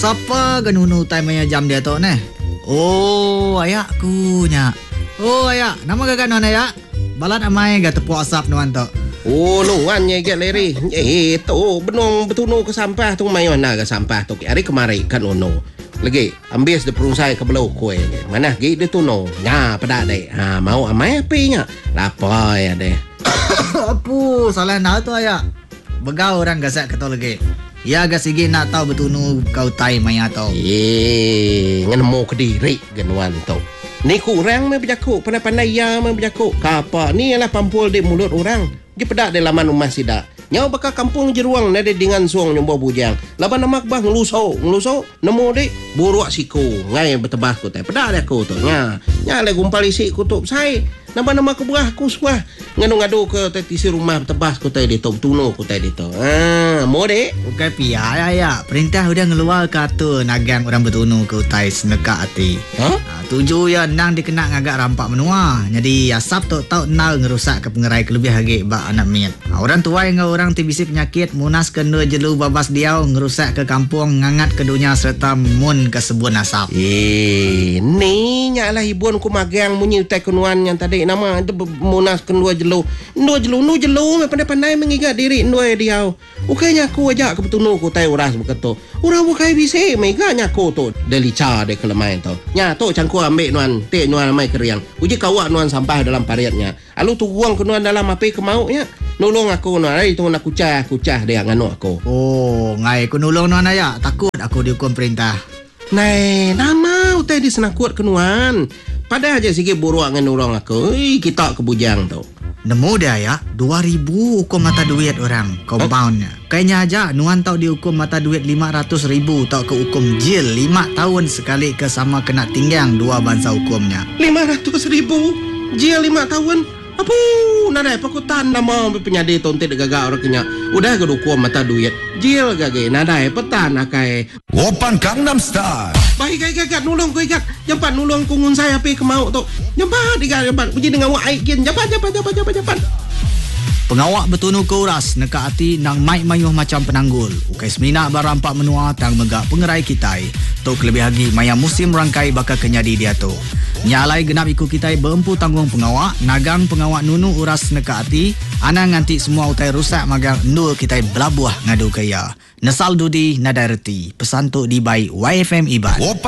Siapa genunu time maya jam dia tu ne? Oh, ayakku nya. Oh, ayak. Nama gagak non ayak? Balat amai gak tepuk asap nuan tu. Oh, nuan nya gak leri. Tu benong betunu ke sampah tu mai mana ke sampah tu. Hari kemari kan ono. Lagi ambil de perusai ke belau kue. Mana gi de tuno. Nya pada dek. Ha mau amai apinya. Lapar ya deh. Apu, salah nak tu ayak. Begau orang gasak kata lagi. Ya agak sigi nak tahu betunu kau tai maya tau. Ngenemu ke diri genuan tu. Ni kurang me berjakuk, pandai-pandai ya me berjakuk. Kapa ni ialah pampul di mulut orang. Dia pedak di laman rumah sidak. Nyau bakal kampung jeruang nade dengan suang nyombo bujang. Laban nama bah ngelusau, nemu dik buruak siku. Ngai bertebas ku teh. Pedak dia ku tu. Nya le gumpal isi kutub sai. Nama-nama keberah ku semua. Ngadu-ngadu ke tisi rumah tebas ku teh ditu, tuno ku teh ditu. Mau dek? Bukan pia ya. Perintah udah ngeluar kata nagang orang bertunu ke utai seneka hati. Tuju ya nang dikena ngagak rampak menua. Jadi asap tu tau nal ngerusak ke pengerai kelebih hagi bak anak miat. Orang tua yang orang tibisi penyakit munas kena jelu babas diau ngerusak ke kampung ngangat ke dunia serta mun ke sebun asap. Ni nyalah ibuan ku magang munyi utai kenuan yang tadi nama itu munas kendua jelu me pandai-pandai mengigat diri ndua diau. Ukainya aku ajak ke betunu ku tai uras beketu. Urang bukai bisi meganya ku tu delica de kelemain tu. Nya tu cangku ambil nuan te nuan mai keriang. Uji kawak nuan sampah dalam pariatnya. Alu tu buang ke nuan dalam api kemaunya. Nolong aku nuan ai tu nak kucah dia nganu aku. Oh, ngai ku nolong nuan ayak. Takut aku dihukum perintah. Nai, nama utai di senakut ke nuan. Pada aja sikit buruak dengan orang aku. Kita ke bujang tu. Nemu dia ya, 2,000 hukum mata duit orang, compoundnya. Kayaknya aja, nuan tau dihukum mata duit 500,000 tau ke hukum jil 5 tahun sekali ke sama kena tinggang 2 bangsa hukumnya. 500,000? Jil 5 tahun? Apa? Nadai pakutan nama penyadi tontit gagak orang kenya. Udah ke hukum mata duit. Jil gagak, nadai petan akai. Open Gangnam Style. Baik gagak nulung ku ikat. Jampat nulung kungun saya api kemau tu. Jampat jampat. Uji dengan wak aikin. Jampat. Pengawak betunu ke uras neka hati nang mai mayuh macam penanggul. Ukai semina barampak menua tang megak pengerai kitai. Tok lebih lagi maya musim rangkai bakal kenyadi dia tu. Nyalai genap ikut kitai berempu tanggung pengawak. Nagang pengawak nunu uras neka hati. Anang nganti semua utai rusak magang nur kitai belabuah ngadu kaya. Nesal dudi nadai reti. Pesan tu di by YFM Iban.